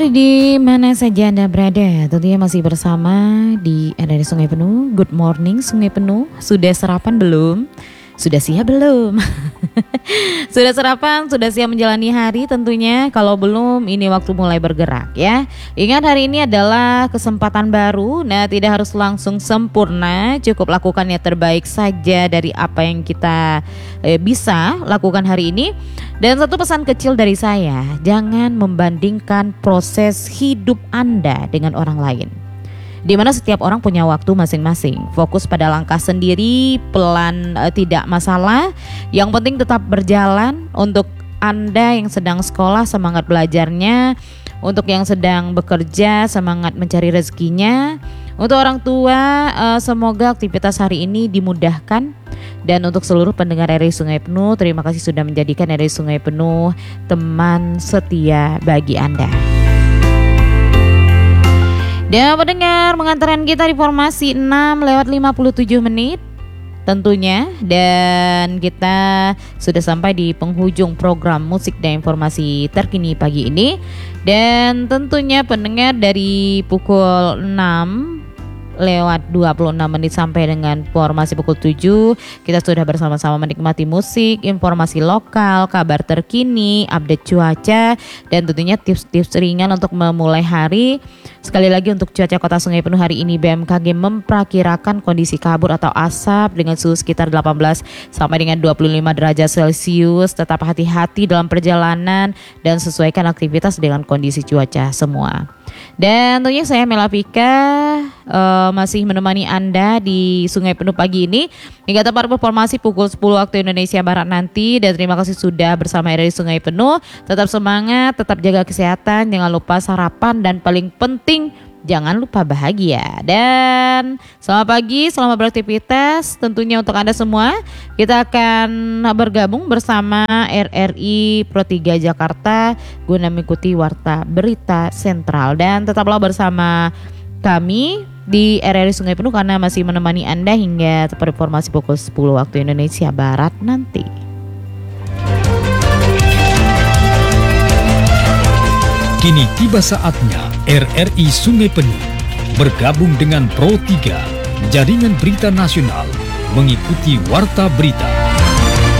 Di mana saja Anda berada, tentunya masih bersama di RRI Sungai Penuh. Good morning Sungai Penuh. Sudah sarapan belum? Sudah siap belum? Sudah sarapan, sudah siap menjalani hari tentunya. Kalau belum, ini waktu mulai bergerak ya. Ingat, hari ini adalah kesempatan baru. Nah, tidak harus langsung sempurna, cukup lakukan yang terbaik saja dari apa yang kita bisa lakukan hari ini. Dan satu pesan kecil dari saya, jangan membandingkan proses hidup Anda dengan orang lain, di mana setiap orang punya waktu masing-masing. Fokus pada langkah sendiri, pelan tidak masalah. Yang penting tetap berjalan. Untuk Anda yang sedang sekolah, semangat belajarnya. Untuk yang sedang bekerja, semangat mencari rezekinya. Untuk orang tua, semoga aktivitas hari ini dimudahkan. Dan untuk seluruh pendengar RRI Sungai Penuh, terima kasih sudah menjadikan RRI Sungai Penuh teman setia bagi Anda. Dan pendengar, mengantarkan kita di formasi 6:57 tentunya. Dan kita sudah sampai di penghujung program musik dan informasi terkini pagi ini. Dan tentunya pendengar, dari pukul 6:26 sampai dengan formasi pukul 7 kita sudah bersama-sama menikmati musik, informasi lokal, kabar terkini, update cuaca, dan tentunya tips-tips ringan untuk memulai hari. Sekali lagi, untuk cuaca Kota Sungai Penuh hari ini, BMKG memperkirakan kondisi kabut atau asap dengan suhu sekitar 18 sampai dengan 25 derajat Celcius. Tetap hati-hati dalam perjalanan dan sesuaikan aktivitas dengan kondisi cuaca semua. Dan tentunya saya Melavika masih menemani Anda di Sungai Penuh pagi ini hingga tepat informasi pukul 10 waktu Indonesia Barat nanti. Dan terima kasih sudah bersama RRI Sungai Penuh. Tetap semangat, tetap jaga kesehatan, jangan lupa sarapan, dan paling penting jangan lupa bahagia. Dan selamat pagi, selamat beraktivitas tentunya untuk Anda semua. Kita akan bergabung bersama RRI Pro 3 Jakarta guna mengikuti warta berita sentral. Dan tetaplah bersama kami di RRI Sungai Penuh karena masih menemani Anda hingga tepat informasi pukul 10 waktu Indonesia Barat nanti. Kini tiba saatnya RRI Sungai Penuh bergabung dengan Pro 3, Jaringan Berita Nasional, mengikuti warta berita.